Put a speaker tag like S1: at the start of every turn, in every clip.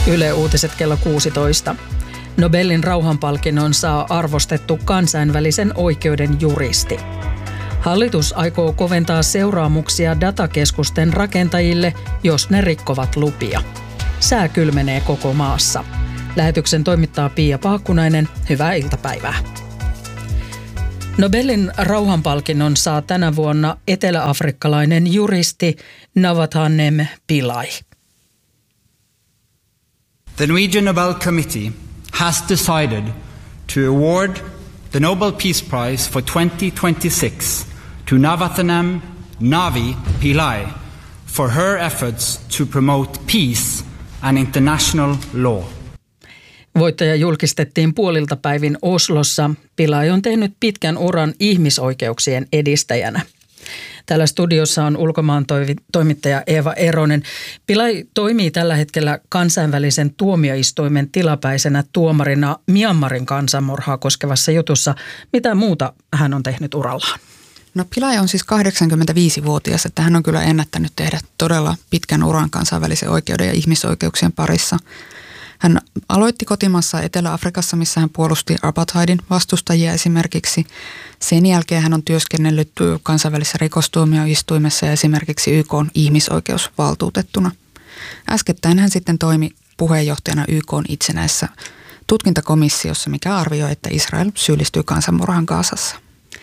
S1: Yle Uutiset kello 16. Nobelin rauhanpalkinnon saa arvostettu kansainvälisen oikeuden juristi. Hallitus aikoo koventaa seuraamuksia datakeskusten rakentajille, jos ne rikkovat lupia. Sää kylmenee koko maassa. Lähetyksen toimittaa Pia Paakkunainen. Hyvää iltapäivää. Nobelin rauhanpalkinnon saa tänä vuonna eteläafrikkalainen juristi Navathanem Pillay.
S2: The Norwegian Nobel Committee has decided to award the Nobel Peace Prize for 2026 to Navathanem Navi Pillay for her efforts to promote peace and international law.
S1: Voittaja julkistettiin puolilta päivin Oslossa. Pillay on tehnyt pitkän uran ihmisoikeuksien edistäjänä. Täällä studiossa on ulkomaan toimittaja Eeva Eronen. Pillay toimii tällä hetkellä kansainvälisen tuomioistuimen tilapäisenä tuomarina Myanmarin kansanmurhaa koskevassa jutussa. Mitä muuta hän on tehnyt urallaan?
S3: No Pillay on siis 85-vuotias, että hän on kyllä ennättänyt tehdä todella pitkän uran kansainvälisen oikeuden ja ihmisoikeuksien parissa. Hän aloitti kotimassa Etelä-Afrikassa, missä hän puolusti apartheidin vastustajia esimerkiksi. Sen jälkeen hän on työskennellyt kansainvälisessä rikostuomioistuimessa ja esimerkiksi YK:n ihmisoikeusvaltuutettuna. Äskettäin hän sitten toimi puheenjohtajana YK:n itsenäisessä tutkintakomissiossa, mikä arvioi, että Israel syyllistyy kansanmurhaan Gazassa.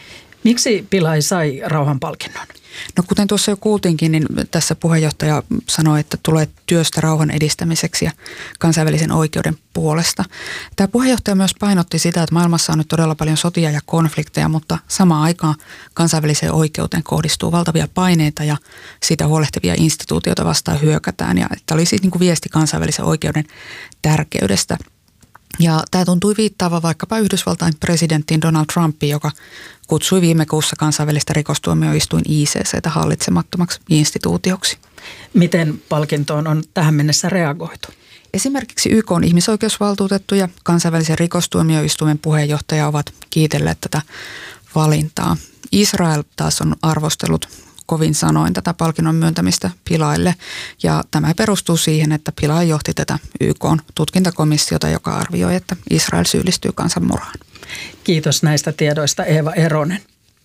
S1: Miksi Pillay sai rauhanpalkinnon?
S3: No kuten tuossa jo kuultiinkin, niin tässä puheenjohtaja sanoi, että tulee työstä rauhan edistämiseksi ja kansainvälisen oikeuden puolesta. Tämä puheenjohtaja myös painotti sitä, että maailmassa on nyt todella paljon sotia ja konflikteja, mutta samaan aikaan kansainväliseen oikeuteen kohdistuu valtavia paineita ja siitä huolehtivia instituutioita vastaan hyökätään. Ja tämä oli siis niin kuin viesti kansainvälisen oikeuden tärkeydestä. Ja tämä tuntui viittaavan vaikkapa Yhdysvaltain presidenttiin Donald Trumpiin, joka kutsui viime kuussa kansainvälistä rikostuomioistuin ICC:tä hallitsemattomaksi instituutioksi.
S1: Miten palkintoon on tähän mennessä reagoitu?
S3: Esimerkiksi YK:n ihmisoikeusvaltuutettu ja kansainvälisen rikostuomioistuimen puheenjohtaja ovat kiitelleet tätä valintaa. Israel taas on arvostellut kovin sanoin tätä palkinnon myöntämistä Pillaylle, ja tämä perustuu siihen, että Pillay johti tätä YK:n tutkintakomissiota, joka arvioi, että Israel syyllistyy kansanmurhaan.
S1: Kiitos näistä tiedoista, Eeva Eronen.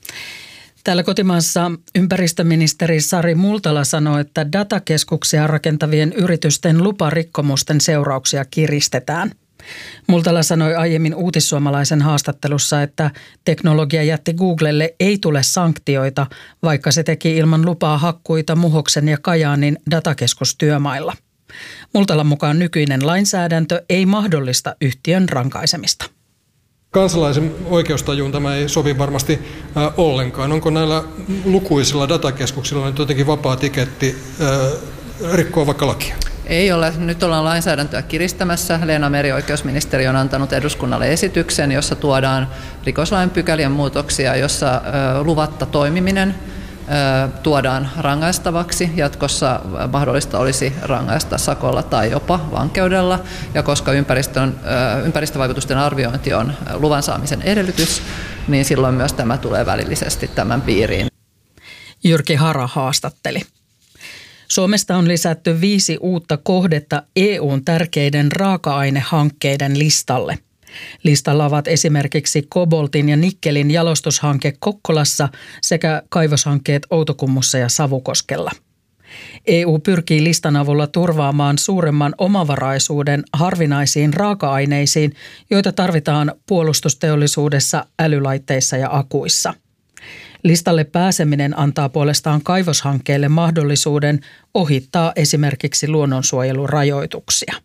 S1: Täällä kotimaassa ympäristöministeri Sari Multala sanoi, että datakeskuksia rakentavien yritysten luparikkomusten seurauksia kiristetään. Multala sanoi aiemmin Uutissuomalaisen haastattelussa, että teknologiajätti Googlelle ei tule sanktioita, vaikka se teki ilman lupaa hakkuita Muhoksen ja Kajaanin datakeskustyömailla. Multalan mukaan nykyinen lainsäädäntö ei mahdollista yhtiön rankaisemista.
S4: Kansalaisen oikeustajuun tämä ei sovi varmasti ollenkaan. Onko näillä lukuisilla datakeskuksilla nyt jotenkin vapaa tiketti rikkoa vaikka lakia?
S5: Ei ole. Nyt ollaan lainsäädäntöä kiristämässä. Leena Meri, oikeusministeri, on antanut eduskunnalle esityksen, jossa tuodaan rikoslain pykälien muutoksia, jossa luvatta toimiminen tuodaan rangaistavaksi. Jatkossa mahdollista olisi rangaista sakolla tai jopa vankeudella. Ja koska ympäristövaikutusten arviointi on luvan saamisen edellytys, niin silloin myös tämä tulee välillisesti tämän piiriin.
S1: Jyrki Hara haastatteli. Suomesta on lisätty 5 uutta kohdetta EU:n tärkeiden raaka-ainehankkeiden listalle. Listalla ovat esimerkiksi koboltin ja nikkelin jalostushanke Kokkolassa sekä kaivoshankkeet Outokummussa ja Savukoskella. EU pyrkii listan avulla turvaamaan suuremman omavaraisuuden harvinaisiin raaka-aineisiin, joita tarvitaan puolustusteollisuudessa, älylaitteissa ja akuissa. Listalle pääseminen antaa puolestaan kaivoshankkeelle mahdollisuuden ohittaa esimerkiksi luonnonsuojelurajoituksia.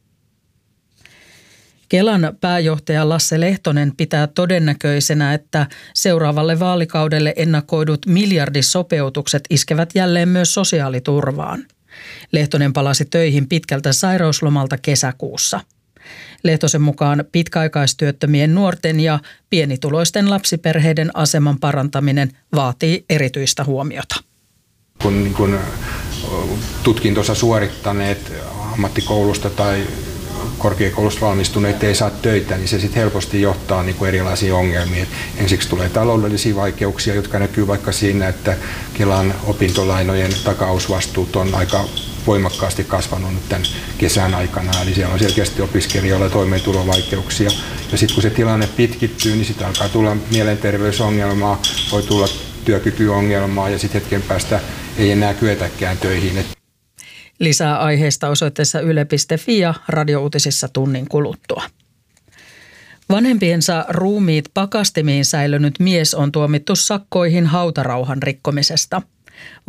S1: Kelan pääjohtaja Lasse Lehtonen pitää todennäköisenä, että seuraavalle vaalikaudelle ennakoidut miljardisopeutukset iskevät jälleen myös sosiaaliturvaan. Lehtonen palasi töihin pitkältä sairauslomalta kesäkuussa. Lehtosen mukaan pitkäaikaistyöttömien nuorten ja pienituloisten lapsiperheiden aseman parantaminen vaatii erityistä huomiota.
S6: Kun tutkintonsa suorittaneet ammattikoulusta tai korkeakoulusta valmistuneet ei saa töitä, niin se sitten helposti johtaa erilaisiin ongelmiin. Ensiksi tulee taloudellisia vaikeuksia, jotka näkyy vaikka siinä, että Kelan opintolainojen takausvastuut on aika voimakkaasti kasvanut nyt tämän kesän aikana. Eli siellä on selkeästi opiskelijoilla toimeentulovaikeuksia. Ja sitten kun se tilanne pitkittyy, niin sitten alkaa tulla mielenterveysongelmaa, voi tulla työkykyongelmaa ja sitten hetken päästä ei enää kyetäkään töihin.
S1: Lisää aiheesta osoitteessa yle.fi ja radiouutisissa tunnin kuluttua. Vanhempiensa ruumiit pakastimiin säilönyt mies on tuomittu sakkoihin hautarauhan rikkomisesta.